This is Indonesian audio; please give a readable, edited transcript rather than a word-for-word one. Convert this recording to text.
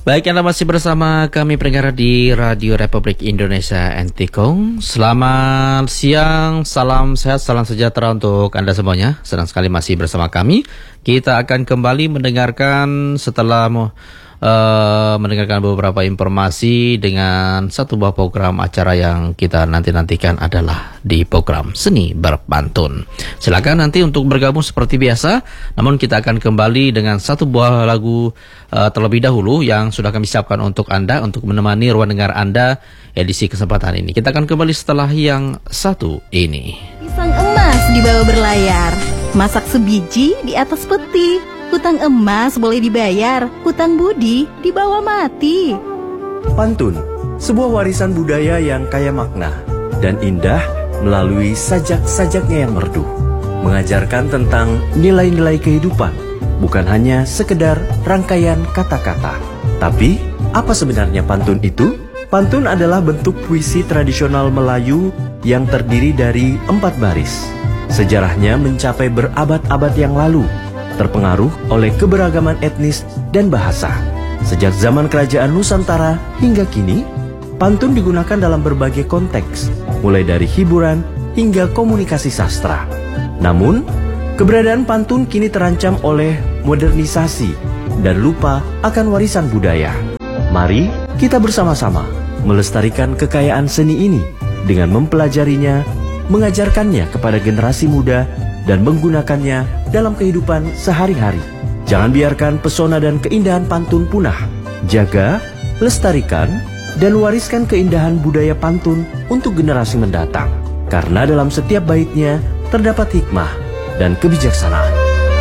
Baik, Anda masih bersama kami pendengar di Radio Republik Indonesia NTKOM. Selamat siang, salam sehat, salam sejahtera untuk Anda semuanya. Senang sekali masih bersama kami. Kita akan kembali mendengarkan setelah mendengarkan beberapa informasi dengan satu buah program acara yang kita nantikan adalah di program Seni Berpantun. Silakan nanti untuk bergabung seperti biasa, namun kita akan kembali dengan satu buah lagu terlebih dahulu yang sudah kami siapkan untuk Anda, untuk menemani ruang dengar Anda edisi kesempatan ini. Kita akan kembali setelah yang satu ini. Pisang emas dibawa berlayar, masak sebiji di atas peti. Hutang emas boleh dibayar, hutang budi dibawa mati. Pantun, sebuah warisan budaya yang kaya makna dan indah melalui sajak-sajaknya yang merdu. Mengajarkan tentang nilai-nilai kehidupan, bukan hanya sekedar rangkaian kata-kata. Tapi, apa sebenarnya pantun itu? Pantun adalah bentuk puisi tradisional Melayu yang terdiri dari 4 baris. Sejarahnya mencapai berabad-abad yang lalu, terpengaruh oleh keberagaman etnis dan bahasa. Sejak zaman kerajaan Nusantara hingga kini, pantun digunakan dalam berbagai konteks, mulai dari hiburan hingga komunikasi sastra. Namun, keberadaan pantun kini terancam oleh modernisasi dan lupa akan warisan budaya. Mari kita bersama-sama melestarikan kekayaan seni ini dengan mempelajarinya, mengajarkannya kepada generasi muda, dan menggunakannya dalam kehidupan sehari-hari. Jangan biarkan pesona dan keindahan pantun punah. Jaga, lestarikan, dan wariskan keindahan budaya pantun untuk generasi mendatang. Karena dalam setiap baitnya terdapat hikmah dan kebijaksanaan.